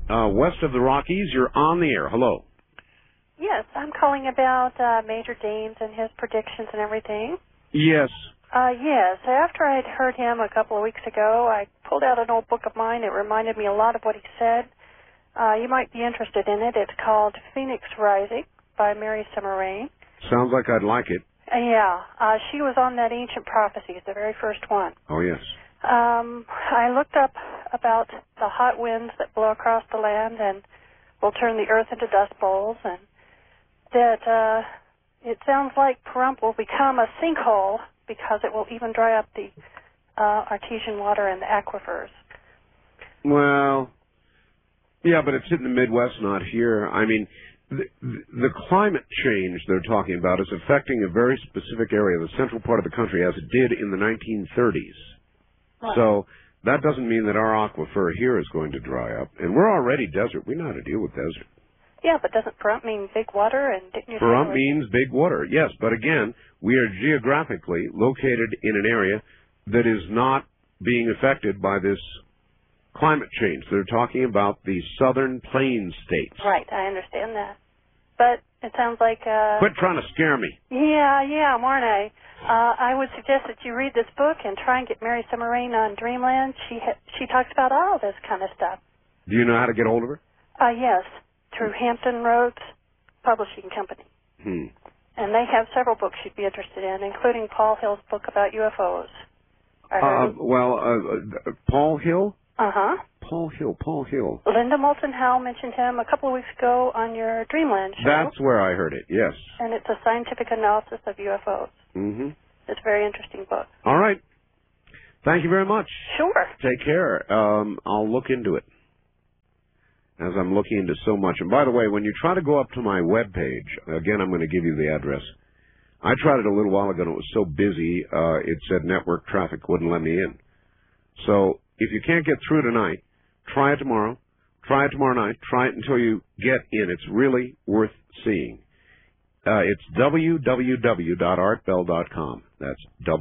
west of the Rockies. You're on the air. Hello. Yes, I'm calling about Major Deans and his predictions and everything. Yes. Yes. After I'd heard him a couple of weeks ago, I pulled out an old book of mine. It reminded me a lot of what he said. You might be interested in it. It's called Phoenix Rising by Mary Summer Rain. Sounds like I'd like it. Yeah. She was on that Ancient Prophecies, the very first one. Oh, yes. I looked up about the hot winds that blow across the land and will turn the earth into dust bowls, and that it sounds like Pahrump will become a sinkhole because it will even dry up the artesian water in the aquifers. Well, yeah, but it's in the Midwest, not here. I mean, the climate change they're talking about is affecting a very specific area, the central part of the country, as it did in the 1930s. Right. So that doesn't mean that our aquifer here is going to dry up. And we're already desert. We know how to deal with desert. Yeah, but doesn't Pahrump mean big water? And Pahrump means big water, yes. But again, we are geographically located in an area that is not being affected by this climate change. They're talking about the southern plains states. Right, I understand that. But it sounds like... Quit trying to scare me. Yeah, Marne. I would suggest that you read this book and try and get Mary Summer Rain on Dreamland. She talks about all this kind of stuff. Do you know how to get hold of her? Yes, through Hampton Roads Publishing Company. And they have several books you'd be interested in, including Paul Hill's book about UFOs. Paul Hill? Uh-huh. Paul Hill. Linda Moulton Howe mentioned him a couple of weeks ago on your Dreamland show. That's where I heard it, yes. And it's a scientific analysis of UFOs. Mm-hmm. It's a very interesting book. All right. Thank you very much. Sure. Take care. I'll look into it, as I'm looking into so much. And by the way, when you try to go up to my webpage, again, I'm going to give you the address. I tried it a little while ago, and it was so busy, it said network traffic wouldn't let me in. So if you can't get through tonight, try it tomorrow. Try it tomorrow night. Try it until you get in. It's really worth seeing. It's www.artbell.com. That's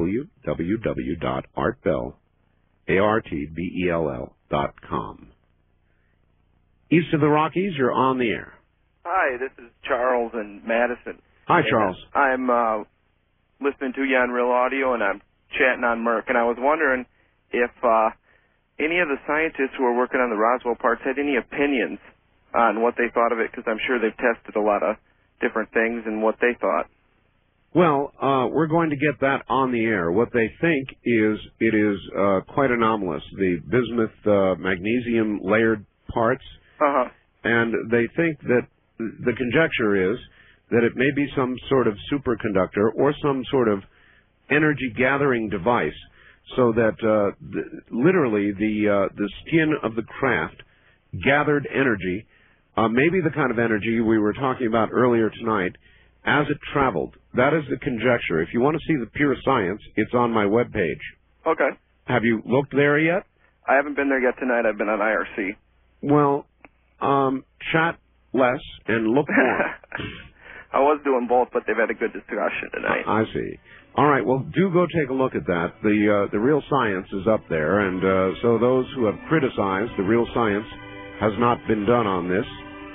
www.artbell.com. East of the Rockies, you're on the air. Hi, this is Charles in Madison. Hi, Charles. I'm listening to you on Real Audio, and I'm chatting on Merck, and I was wondering if any of the scientists who are working on the Roswell parts had any opinions on what they thought of it, because I'm sure they've tested a lot of different things and what they thought. Well, we're going to get that on the air. What they think is it is quite anomalous, the bismuth magnesium layered parts. Uh-huh. And they think that the conjecture is that it may be some sort of superconductor or some sort of energy gathering device, so that literally the skin of the craft gathered energy, maybe the kind of energy we were talking about earlier tonight, as it traveled. That is the conjecture. If you want to see the pure science, it's on my webpage. Okay. Have you looked there yet? I haven't been there yet tonight. I've been on IRC. Well, chat less and look more. I was doing both, but they've had a good discussion tonight. I see. All right, well, do go take a look at that. The real science is up there, and so those who have criticized the real science has not been done on this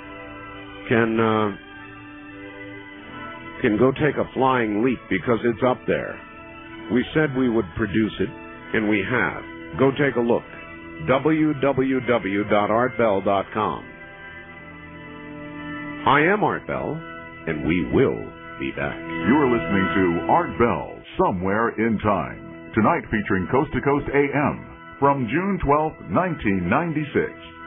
can go take a flying leap, because it's up there. We said we would produce it, and we have. Go take a look. www.artbell.com. I am Art Bell, and we will be back. You're listening to Art Bell, Somewhere in Time. Tonight featuring Coast to Coast AM from June 12, 1996.